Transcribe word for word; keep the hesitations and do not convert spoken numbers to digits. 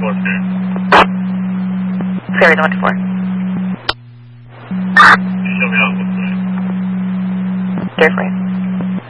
Ferry one two four. Show me out what's right. Carefree.